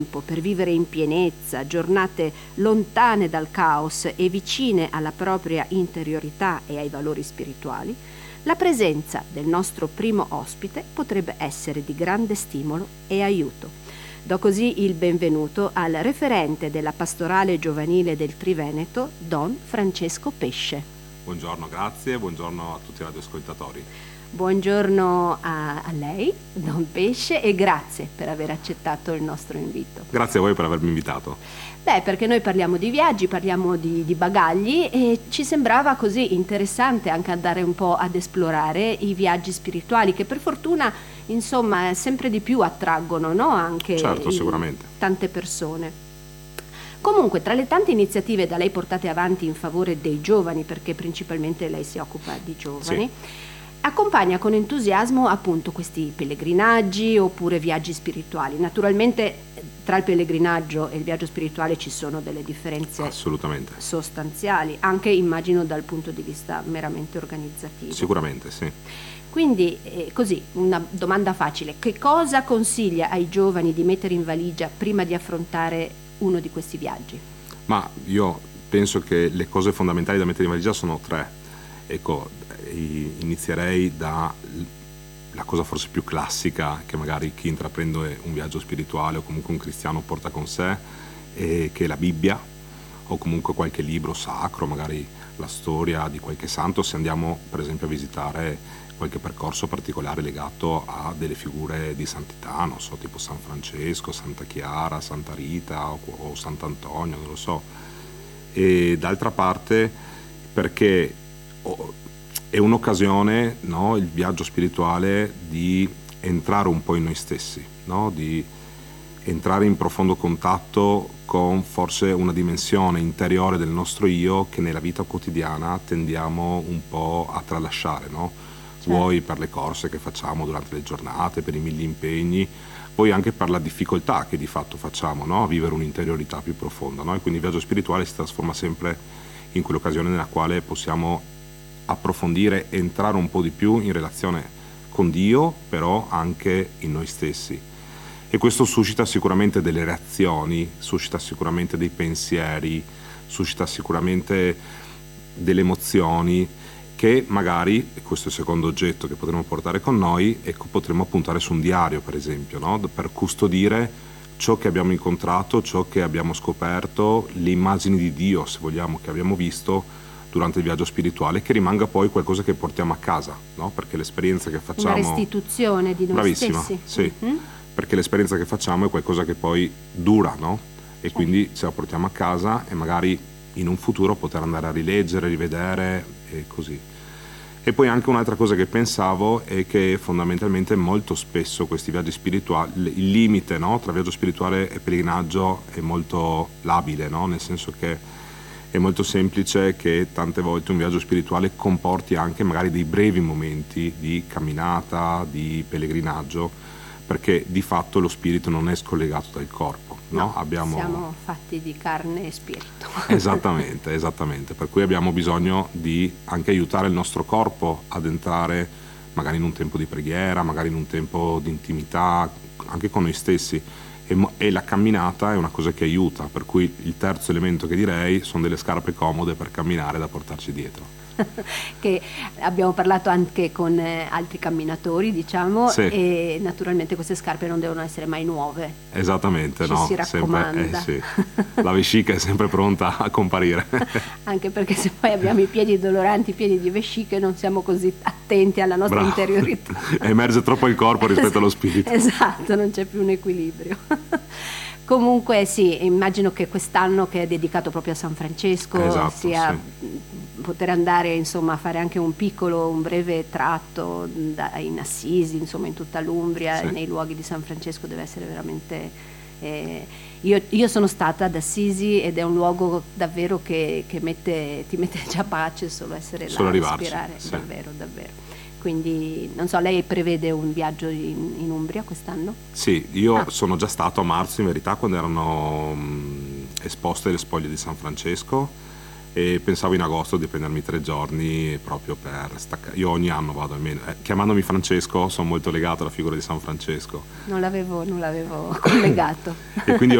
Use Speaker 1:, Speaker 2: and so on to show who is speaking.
Speaker 1: per vivere in pienezza, giornate lontane dal caos e vicine alla propria interiorità e ai valori spirituali, la presenza del nostro primo ospite potrebbe essere di grande stimolo e aiuto. Do così il benvenuto al referente della pastorale giovanile del Triveneto, Don Francesco Pesce.
Speaker 2: Buongiorno, grazie, buongiorno a tutti i radioascoltatori.
Speaker 1: Buongiorno a lei, Don Pesce, e grazie per aver accettato il nostro invito.
Speaker 2: Grazie a voi per avermi invitato.
Speaker 1: Perché noi parliamo di viaggi, parliamo di bagagli e ci sembrava così interessante anche andare un po' ad esplorare i viaggi spirituali che per fortuna, insomma, sempre di più attraggono, no? Anche
Speaker 2: sicuramente.
Speaker 1: Tante persone. Comunque, tra le tante iniziative da lei portate avanti in favore dei giovani, perché principalmente lei si occupa di giovani, sì, accompagna con entusiasmo appunto questi pellegrinaggi oppure viaggi spirituali. Naturalmente tra il pellegrinaggio e il viaggio spirituale ci sono delle differenze
Speaker 2: assolutamente
Speaker 1: sostanziali, anche immagino dal punto di vista meramente organizzativo.
Speaker 2: Sicuramente, sì.
Speaker 1: Quindi così, una domanda facile: che cosa consiglia ai giovani di mettere in valigia prima di affrontare uno di questi viaggi?
Speaker 2: Ma io penso che le cose fondamentali da mettere in valigia sono tre. Ecco, inizierei da la cosa forse più classica che magari chi intraprende un viaggio spirituale o comunque un cristiano porta con sé, che è la Bibbia o comunque qualche libro sacro, magari la storia di qualche santo, se andiamo per esempio a visitare qualche percorso particolare legato a delle figure di santità, non so, tipo San Francesco, Santa Chiara, Santa Rita o Sant'Antonio, non lo so. E d'altra parte perché è un'occasione, no, il viaggio spirituale, di entrare un po' in noi stessi, no? Di entrare in profondo contatto con forse una dimensione interiore del nostro io che nella vita quotidiana tendiamo un po' a tralasciare, no? Certo. Vuoi per le corse che facciamo durante le giornate, per i 1000 impegni, poi anche per la difficoltà che di fatto facciamo, no? A vivere un'interiorità più profonda, no? E quindi il viaggio spirituale si trasforma sempre in quell'occasione nella quale possiamo approfondire, entrare un po' di più in relazione con Dio, però anche in noi stessi. E questo suscita sicuramente delle reazioni, suscita sicuramente dei pensieri, suscita sicuramente delle emozioni che magari, e questo è il secondo oggetto che potremo portare con noi, ecco, potremo puntare su un diario, per esempio, no? Per custodire ciò che abbiamo incontrato, ciò che abbiamo scoperto, le immagini di Dio, se vogliamo, che abbiamo visto durante il viaggio spirituale, che rimanga poi qualcosa che portiamo a casa, no? Perché l'esperienza che facciamo...
Speaker 1: Una restituzione di noi
Speaker 2: Bravissima,
Speaker 1: stessi.
Speaker 2: Sì, perché l'esperienza che facciamo è qualcosa che poi dura, no? E quindi ce la portiamo a casa e magari in un futuro poter andare a rileggere, rivedere e così. E poi anche un'altra cosa che pensavo è che fondamentalmente molto spesso questi viaggi spirituali, il limite, no, tra viaggio spirituale e pellegrinaggio è molto labile, no? Nel senso che è molto semplice che tante volte un viaggio spirituale comporti anche magari dei brevi momenti di camminata, di pellegrinaggio, perché di fatto lo spirito non è scollegato dal corpo. No?
Speaker 1: Siamo fatti di carne e spirito.
Speaker 2: Esattamente, per cui abbiamo bisogno di anche aiutare il nostro corpo ad entrare magari in un tempo di preghiera, magari in un tempo di intimità, anche con noi stessi. E la camminata è una cosa che aiuta, per cui il terzo elemento che direi sono delle scarpe comode per camminare da portarci dietro.
Speaker 1: Che abbiamo parlato anche con altri camminatori, diciamo, sì. E naturalmente queste scarpe non devono essere mai nuove.
Speaker 2: Esattamente,
Speaker 1: ci si raccomanda.
Speaker 2: Sì. La vescica è sempre pronta a comparire.
Speaker 1: Anche perché se poi abbiamo i piedi doloranti, i piedi di vesciche, non siamo così attenti alla nostra interiorità.
Speaker 2: Emerge troppo il corpo rispetto allo spirito.
Speaker 1: Esatto, non c'è più un equilibrio. Comunque sì, immagino che quest'anno, che è dedicato proprio a San Francesco,
Speaker 2: esatto,
Speaker 1: sia
Speaker 2: sì.
Speaker 1: Poter andare, insomma, a fare anche un breve tratto in Assisi, insomma, in tutta l'Umbria, sì. E nei luoghi di San Francesco deve essere veramente... Io sono stata ad Assisi ed è un luogo davvero che ti mette già pace solo essere là, respirare, sì. Davvero. Quindi, non so, lei prevede un viaggio in Umbria quest'anno?
Speaker 2: Sì, io sono già stato a marzo in verità, quando erano esposte le spoglie di San Francesco, e pensavo in agosto di prendermi 3 giorni proprio per staccare. Io ogni anno vado almeno, chiamandomi Francesco sono molto legato alla figura di San Francesco.
Speaker 1: Non l'avevo collegato.
Speaker 2: E quindi